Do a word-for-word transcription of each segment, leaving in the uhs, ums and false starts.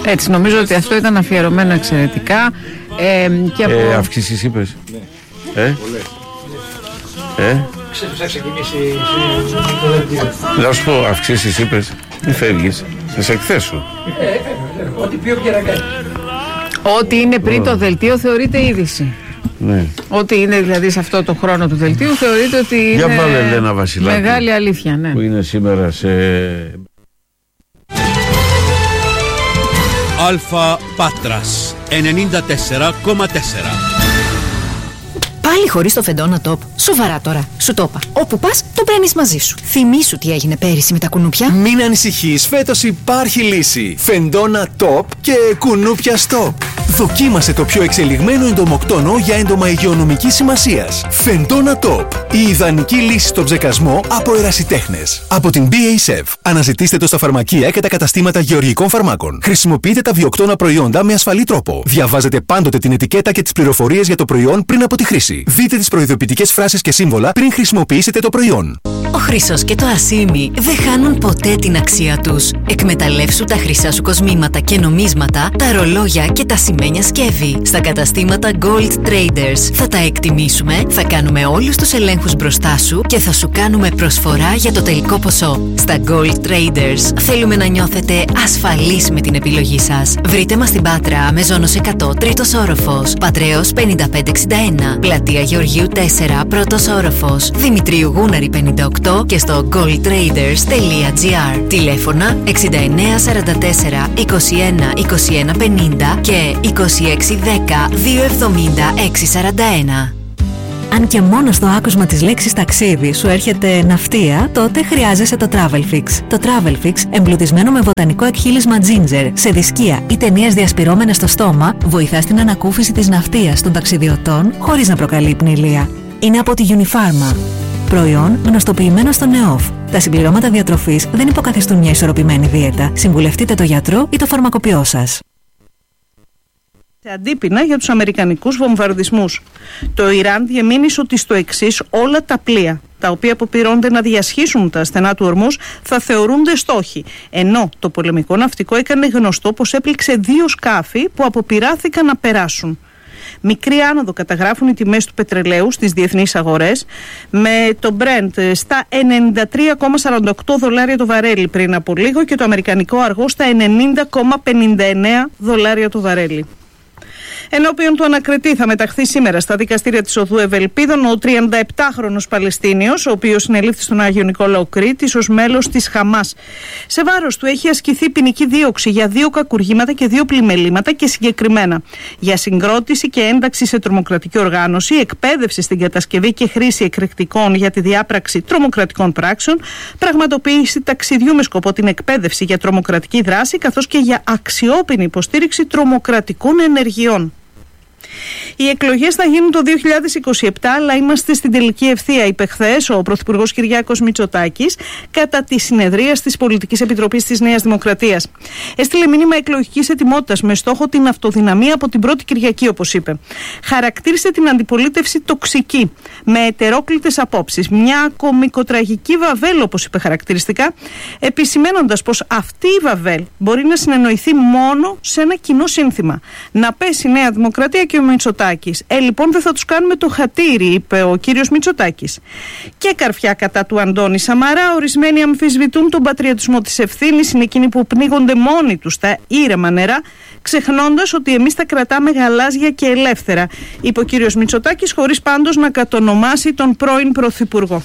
Έτσι, νομίζω ότι αυτό ήταν αφιερωμένο εξαιρετικά. Ε, και από... ε, αυξήσεις είπες? Ναι. Ε? Ε? Ξέρω θα ξεκινήσει το δελτίο. Να σου πω, αυξήσεις είπες? Μη φεύγεις, θα σε εκθέσω. Ε, ό,τι πει ο Κυριακάκης. Ό,τι είναι πριν το δελτίο θεωρείται είδηση. Ναι. Ό,τι είναι δηλαδή σε αυτό το χρόνο του δελτίου θεωρείται ότι είναι Για βάλε Ελένα Βασιλάκη, μεγάλη αλήθεια, ναι. Που είναι σήμερα σε... Αλφα Πάτρας ενενήντα τέσσερα κόμμα τέσσερα. Πάλι χωρίς το Φεντόνα Top. Σοβαρά τώρα. Σου το είπα. Όπου πας, το παίρνεις μαζί σου. Θυμήσου τι έγινε πέρυσι με τα κουνούπια. Μην ανησυχείς, φέτος υπάρχει λύση. Φεντόνα Top και κουνούπια Stop. Δοκίμασε το πιο εξελιγμένο εντομοκτόνο για έντομα υγειονομικής σημασίας. Φεντόνα Top. Η ιδανική λύση στον ψεκασμό από ερασιτέχνες. Από την μπι έι ες εφ. Αναζητήστε το στα φαρμακεία και τα καταστήματα γεωργικών φαρμάκων. Χρησιμοποιείτε τα βιοκτώνα προϊόντα με ασφαλή τρόπο. Διαβάζετε πάντοτε την ετικέτα και τις πληροφορίες για το προϊόν πριν από τη χρήση. Δείτε τις προειδοποιητικές φράσεις και σύμβολα πριν χρησιμοποιήσετε το προϊόν. Ο χρυσός και το αρσίμι δεν χάνουν ποτέ την αξία τους. Εκμεταλλεύσου τα χρυσά σου κοσμήματα και νομίσματα, τα ρολόγια και τα σημαίνια σκεύη στα καταστήματα Gold Traders. Θα τα εκτιμήσουμε, θα κάνουμε όλους τους ελέγχους μπροστά σου και θα σου κάνουμε προσφορά για το τελικό ποσό. Στα Gold Traders θέλουμε να νιώθετε ασφαλείς με την επιλογή σας. Βρείτε μας στην Πάτρα, Μεζόνος εκατό, τρίτος όροφος, Πατρέως πενήντα πέντε εξήντα ένα, Πλατεία Γεωργίου τέσσερα, πρώτος όροφος, Δημητρίου Γούναρη πενήντα οκτώ και στο gold traders τελεία gr. Τηλέφωνα εξήντα εννέα σαράντα τέσσερα είκοσι ένα είκοσι ένα πενήντα και είκοσι έξι δέκα δύο εβδομήντα έξι σαράντα ένα. Αν και μόνο στο άκουσμα της λέξης ταξίδι σου έρχεται ναυτία, τότε χρειάζεσαι το TravelFix. Το TravelFix, εμπλουτισμένο με βοτανικό εκχύλισμα ginger, σε δισκία ή ταινίες διασπυρώμενες στο στόμα, βοηθά στην ανακούφιση της ναυτίας των ταξιδιωτών χωρίς να προκαλεί πνηλεία. Είναι από τη Unifarma. Προϊόν γνωστοποιημένο στο ΝΕΟΦ. Τα συμπληρώματα διατροφής δεν υποκαθιστούν μια ισορροπημένη δίαιτα. Συμβουλευτείτε το γιατρό ή το φαρμακοποιό σας. Σε αντίπεινα για τους αμερικανικούς βομβαρδισμούς. Το Ιράν διεμήνυσε ότι στο εξής όλα τα πλοία τα οποία αποπειρώνται να διασχίσουν τα στενά του Ορμούζ θα θεωρούνται στόχοι. Ενώ το πολεμικό ναυτικό έκανε γνωστό πως έπληξε δύο σκάφη που αποπειράθηκαν να περάσουν. Μικρή άνοδο καταγράφουν οι τιμές του πετρελαίου στις διεθνείς αγορές, με το Brent στα ενενήντα τρία κόμμα σαράντα οκτώ δολάρια το βαρέλι πριν από λίγο και το αμερικανικό αργό στα ενενήντα κόμμα πενήντα εννέα δολάρια το βαρέλι. Ενώπιον του ανακριτή θα μεταχθεί σήμερα στα δικαστήρια της Οδού Ευελπίδων ο τριανταεπτάχρονος Παλαιστίνιος, ο οποίος συνελήφθη στον Άγιο Νικόλαο Κρήτης ως μέλος της Χαμάς. Σε βάρος του έχει ασκηθεί ποινική δίωξη για δύο κακουργήματα και δύο πλημελήματα και συγκεκριμένα για συγκρότηση και ένταξη σε τρομοκρατική οργάνωση, εκπαίδευση στην κατασκευή και χρήση εκρηκτικών για τη διάπραξη τρομοκρατικών πράξεων, πραγματοποίηση ταξιδιού με σκοπό την εκπαίδευση για τρομοκρατική δράση, καθώς και για αξιόπινη υποστήριξη τρομοκρατικών ενεργειών. Οι εκλογές θα γίνουν το δύο χιλιάδες είκοσι επτά, αλλά είμαστε στην τελική ευθεία, είπε χθες ο Πρωθυπουργός Κυριάκος Μητσοτάκης κατά τη συνεδρία της Πολιτικής Επιτροπής της Νέας Δημοκρατίας. Έστειλε μήνυμα εκλογικής ετοιμότητας με στόχο την αυτοδυναμία από την πρώτη Κυριακή, όπως είπε. Χαρακτήρισε την αντιπολίτευση τοξική, με ετερόκλητες απόψεις. Μια κομικοτραγική βαβέλ, όπως είπε χαρακτηριστικά, επισημένοντας πως αυτή η βαβέλ μπορεί να συνεννοηθεί μόνο σε ένα κοινό σύνθημα. Να πέσει η Νέα Δημοκρατία και ο Μητσοτάκης. Ε, λοιπόν, δεν θα τους κάνουμε το χατήρι, είπε ο κύριος Μητσοτάκης. Και καρφιά κατά του Αντώνη Σαμαρά, ορισμένοι αμφισβητούν τον πατριωτισμό της ευθύνης, είναι εκείνοι που πνίγονται μόνοι τους στα ήρεμα νερά, ξεχνώντας ότι εμείς τα κρατάμε γαλάζια και ελεύθερα, είπε ο κύριος Μητσοτάκης, χωρίς πάντως να κατονομάσει τον πρώην Πρωθυπουργό.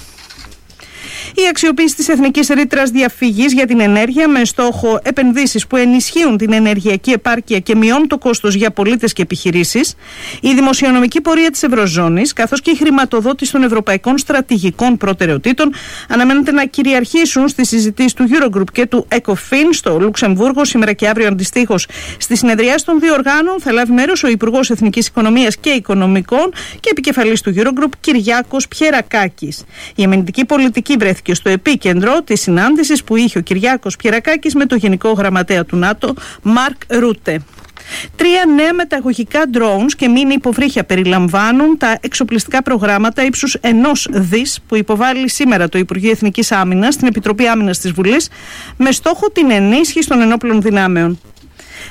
Η αξιοποίηση της εθνικής ρήτρας διαφυγής για την ενέργεια με στόχο επενδύσεις που ενισχύουν την ενεργειακή επάρκεια και μειώνουν το κόστος για πολίτες και επιχειρήσεις, η δημοσιονομική πορεία της Ευρωζώνης, καθώς και η χρηματοδότηση των ευρωπαϊκών στρατηγικών προτεραιοτήτων αναμένεται να κυριαρχήσουν στις συζητήσεις του Eurogroup και του ECOFIN στο Λουξεμβούργο σήμερα και αύριο αντιστοίχως. Στη συνεδριάση των δύο οργάνων θα λάβει μέρος ο Υπουργός Εθνικής Οικονομίας και Οικονομικών και επικεφαλής του Eurogroup Κυριάκος Πιερακάκης. Η αμυντική πολιτική βρέθηκε και στο επίκεντρο της συνάντησης που είχε ο Κυριάκος Πιερακάκης με το Γενικό Γραμματέα του ΝΑΤΟ, Μαρκ Ρούτε. Τρία νέα μεταγωγικά drones και μίνι υποβρύχια περιλαμβάνουν τα εξοπλιστικά προγράμματα ύψους ενός δις που υποβάλλει σήμερα το Υπουργείο Εθνικής Άμυνας στην Επιτροπή Άμυνας της Βουλής με στόχο την ενίσχυση των ενόπλων δυνάμεων.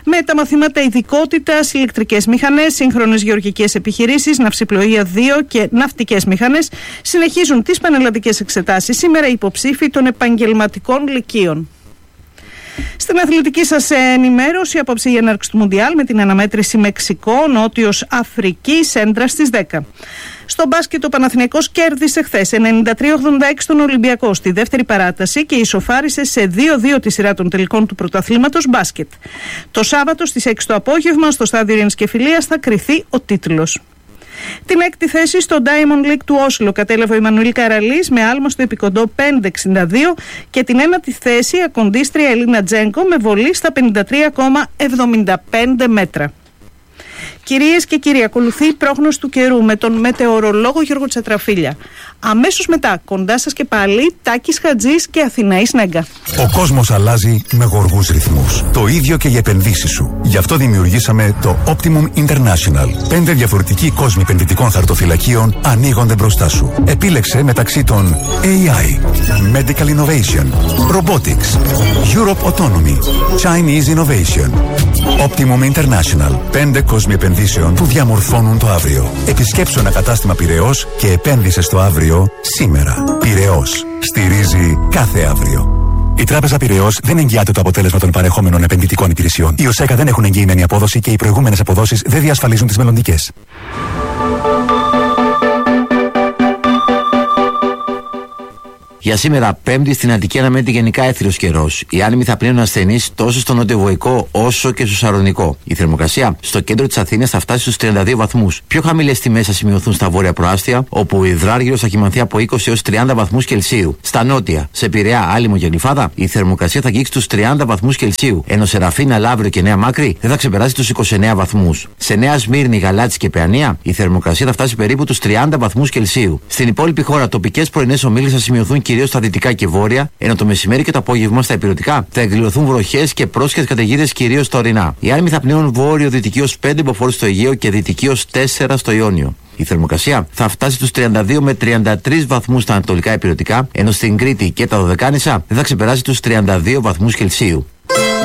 με τα μαθήματα ειδικότητας, ηλεκτρικές μηχανές, σύγχρονες γεωργικές επιχειρήσεις, ναυσιπλοεία δύο και ναυτικές μηχανές συνεχίζουν τις πανελλαδικές εξετάσεις σήμερα οι υποψήφοι των επαγγελματικών λυκείων. Στην αθλητική σας ενημέρωση, απόψε η έναρξη του Μουντιάλ με την αναμέτρηση Μεξικό, Νότιος Αφρική, έντρα στις δέκα. Στο μπάσκετ ο Παναθηναϊκός κέρδισε χθες ενενήντα τρία ογδόντα έξι τον Ολυμπιακό στη δεύτερη παράταση και ισοφάρισε σε δύο δύο τη σειρά των τελικών του πρωταθλήματος μπάσκετ. Το Σάββατο στις έξι το απόγευμα στο στάδιο Ειρήνης και Φιλίας θα κριθεί ο τίτλος. Την έκτη θέση στο Diamond League του Όσλο κατέλαβε ο Εμμανουήλ Καραλής με άλμα στο επικοντό πέντε εξήντα δύο και την ένατη θέση ακοντίστρια Ελίνα Τζένκο με βολή στα πενήντα τρία κόμμα εβδομήντα πέντε μέτρα. Κυρίες και κύριοι, ακολουθεί η πρόγνωση του καιρού με τον μετεωρολόγο Γιώργο Τσατραφίλια. Αμέσως μετά, κοντά σας και πάλι, Τάκης Χατζής και Αθηναής Νέγκα. Ο κόσμος αλλάζει με γοργούς ρυθμούς. Το ίδιο και οι επενδύσεις σου. Γι' αυτό δημιουργήσαμε το Optimum International. Πέντε διαφορετικοί κόσμοι επενδυτικών χαρτοφυλακίων ανοίγονται μπροστά σου. Επίλεξε μεταξύ των έι άι, Medical Innovation, Robotics, Europe Autonomy, Chinese Innovation. Optimum International. Πέντε κόσμοι επενδύσεων που διαμορφώνουν το αύριο. Επισκέψου ένα κατάστημα Πειραιώς και επένδυσε στο αύριο σήμερα. Πειραιώς. Στηρίζει κάθε αύριο. Η Τράπεζα Πειραιώς δεν εγγυάται το αποτέλεσμα των παρεχόμενων επενδυτικών υπηρεσιών. Οι ΟΣΕΚΑ δεν έχουν εγγυημένη απόδοση και οι προηγούμενες αποδόσεις δεν διασφαλίζουν τις μελλοντικές. Για σήμερα, Πέμπτη, στην Αττική αναμένεται γενικά έθριος καιρός. Οι άνεμοι θα πλύνουν ασθενείς τόσο στο νοτιοβοϊκό όσο και στο σαρονικό. Η θερμοκρασία στο κέντρο της Αθήνας θα φτάσει στους τριάντα δύο βαθμούς. Πιο χαμηλές τιμές θα σημειωθούν στα βόρεια προάστια, όπου ο υδράργυρος θα κυμανθεί από είκοσι έως τριάντα βαθμούς Κελσίου. Στα νότια, σε Πειραιά, Άλυμο και Γλυφάδα, η θερμοκρασία θα αγγίξει τους τριάντα βαθμούς Κελσίου. Ενώ σε Ραφίνα, Λαύριο και Νέα Μάκρη δεν θα ξεπεράσει τους είκοσι εννέα βαθμούς. Σε Νέα Σμύρνη, Γαλάτσι και Παιανία, η θερμοκρασία θα φτάσει περίπου τους τριάντα βαθμούς Κελσίου. Στην υπόλοιπη χώρα, τοπικές πρωινές ομίλες θα σημειωθούν κυρίως στα δυτικά και βόρεια, ενώ το μεσημέρι και το απόγευμα στα ηπειρωτικά θα εκδηλωθούν βροχές και πρόσχετες καταιγίδες κυρίως στα ορεινά. Οι άνεμοι θα πνέουν βόρειο-δυτική ως πέντε μποφόρ στο Αιγαίο και δυτική ως τέσσερα στο Ιόνιο. Η θερμοκρασία θα φτάσει στους τριάντα δύο με τριάντα τρεις βαθμούς στα ανατολικά ηπειρωτικά, ενώ στην Κρήτη και τα Δωδεκάνησα δεν θα ξεπεράσει τους τριάντα δύο βαθμούς Κελσίου.